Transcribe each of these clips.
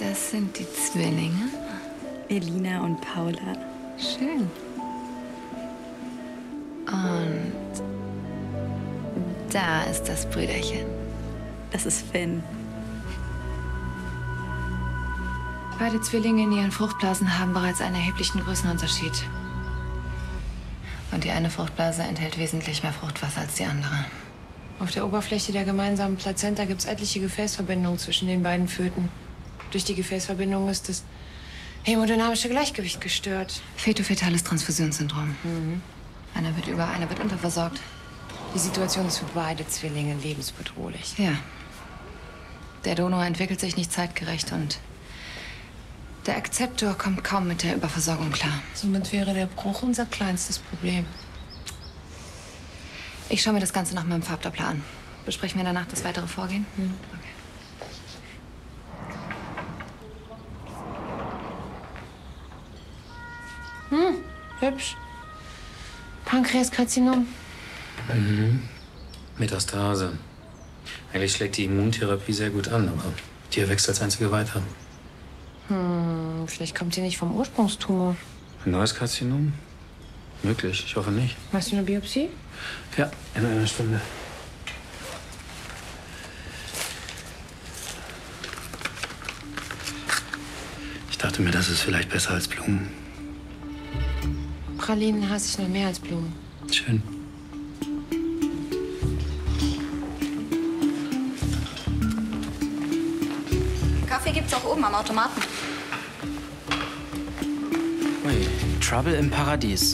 Das sind die Zwillinge? Elina und Paula. Schön. Und da ist das Brüderchen. Das ist Finn. Beide Zwillinge in ihren Fruchtblasen haben bereits einen erheblichen Größenunterschied. Und die eine Fruchtblase enthält wesentlich mehr Fruchtwasser als die andere. Auf der Oberfläche der gemeinsamen Plazenta gibt es etliche Gefäßverbindungen zwischen den beiden Föten. Durch die Gefäßverbindung ist das hämodynamische Gleichgewicht gestört. Fetofetales Transfusionssyndrom. Einer wird über, einer wird unterversorgt. Die Situation ist für beide Zwillinge lebensbedrohlich. Ja. Der Donor entwickelt sich nicht zeitgerecht und der Akzeptor kommt kaum mit der Überversorgung klar. Somit wäre der Bruch unser kleinstes Problem. Ich schaue mir das Ganze nach meinem Farbdoppler an. Besprechen wir danach das weitere Vorgehen? Okay. Hübsch. Pankreaskarzinom. Metastase. Eigentlich schlägt die Immuntherapie sehr gut an, aber die wächst als einzige weiter. Vielleicht kommt die nicht vom Ursprungstumor. Ein neues Karzinom? Möglich, ich hoffe nicht. Machst du eine Biopsie? Ja, in einer Stunde. Ich dachte mir, das ist vielleicht besser als Blumen. Pralinen hasse ich noch mehr als Blumen. Schön. Kaffee gibt's auch oben am Automaten. Ui, Trouble im Paradies.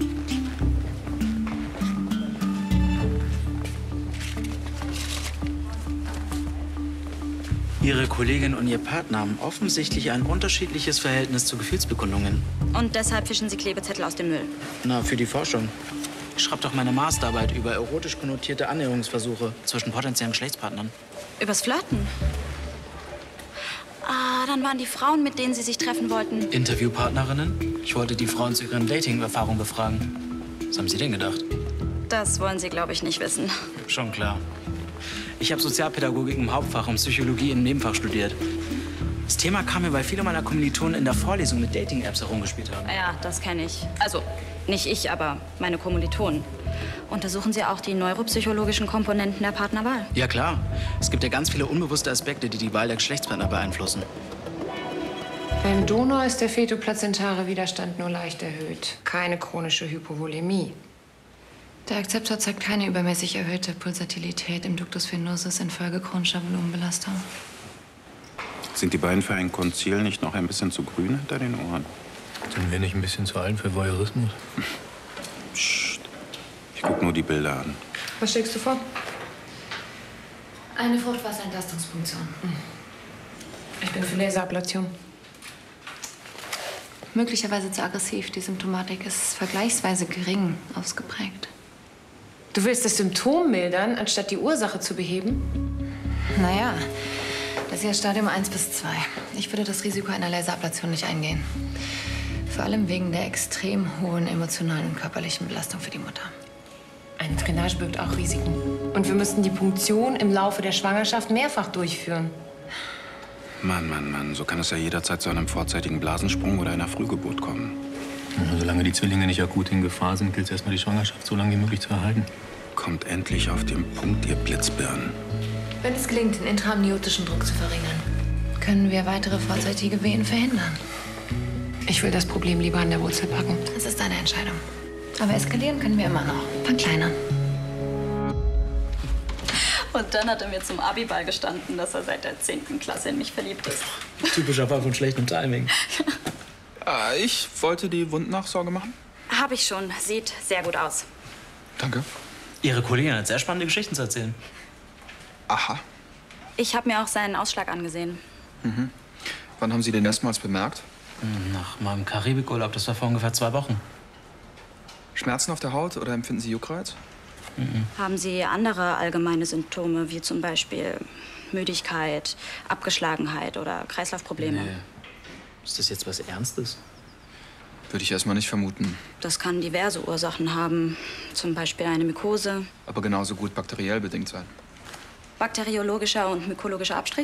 Ihre Kollegin und Ihr Partner haben offensichtlich ein unterschiedliches Verhältnis zu Gefühlsbekundungen. Und deshalb fischen Sie Klebezettel aus dem Müll. Na, für die Forschung. Ich schreibe doch meine Masterarbeit über erotisch konnotierte Annäherungsversuche zwischen potenziellen Geschlechtspartnern. Übers Flirten? Ah, dann waren die Frauen, mit denen Sie sich treffen wollten. Interviewpartnerinnen? Ich wollte die Frauen zu ihren Dating-Erfahrungen befragen. Was haben Sie denn gedacht? Das wollen Sie, glaube ich, nicht wissen. Schon klar. Ich habe Sozialpädagogik im Hauptfach und Psychologie im Nebenfach studiert. Das Thema kam mir, weil viele meiner Kommilitonen in der Vorlesung mit Dating-Apps herumgespielt haben. Ja, das kenne ich. Also, nicht ich, aber meine Kommilitonen. Untersuchen Sie auch die neuropsychologischen Komponenten der Partnerwahl? Ja, klar. Es gibt ja ganz viele unbewusste Aspekte, die die Wahl der Geschlechtspartner beeinflussen. Beim Donor ist der fetoplazentare Widerstand nur leicht erhöht. Keine chronische Hypovolämie. Der Akzeptor zeigt keine übermäßig erhöhte Pulsatilität im Ductus venosus infolge chronischer Volumenbelastung. Sind die beiden für ein Konzil nicht noch ein bisschen zu grün hinter den Ohren? Sind wir nicht ein bisschen zu alt für Voyeurismus? Psst. Ich guck nur die Bilder an. Was schlägst du vor? Eine Fruchtwasserentlastungspunktion. Ich bin für Laserablation. Möglicherweise zu aggressiv. Die Symptomatik ist vergleichsweise gering ausgeprägt. Du willst das Symptom mildern, anstatt die Ursache zu beheben? Naja, das ist ja Stadium 1 bis 2. Ich würde das Risiko einer Laserablation nicht eingehen. Vor allem wegen der extrem hohen emotionalen und körperlichen Belastung für die Mutter. Eine Drainage birgt auch Risiken. Und wir müssten die Punktion im Laufe der Schwangerschaft mehrfach durchführen. Mann, so kann es ja jederzeit zu einem vorzeitigen Blasensprung oder einer Frühgeburt kommen. Solange die Zwillinge nicht akut in Gefahr sind, gilt es erstmal, die Schwangerschaft so lange wie möglich zu erhalten. Kommt endlich auf den Punkt, ihr Blitzbirnen. Wenn es gelingt, den intraamniotischen Druck zu verringern, können wir weitere vorzeitige Wehen verhindern. Ich will das Problem lieber an der Wurzel packen. Das ist deine Entscheidung. Aber eskalieren können wir immer noch. Fang klein an. Und dann hat er mir zum Abiball gestanden, dass er seit der 10. Klasse in mich verliebt ist. Typischer Fall von schlechtem Timing. Ich wollte die Wundnachsorge machen. Habe ich schon. Sieht sehr gut aus. Danke. Ihre Kollegin hat sehr spannende Geschichten zu erzählen. Aha. Ich habe mir auch seinen Ausschlag angesehen. Wann haben Sie den erstmals bemerkt? Nach meinem Karibikurlaub, das war vor ungefähr 2 Wochen. Schmerzen auf der Haut oder empfinden Sie Juckreiz? Haben Sie andere allgemeine Symptome, wie zum Beispiel Müdigkeit, Abgeschlagenheit oder Kreislaufprobleme? Nee. Ist das jetzt was Ernstes? Würde ich erstmal nicht vermuten. Das kann diverse Ursachen haben, zum Beispiel eine Mykose, Aber genauso gut bakteriell bedingt sein. bakteriologischer und mykologischer Abstrich.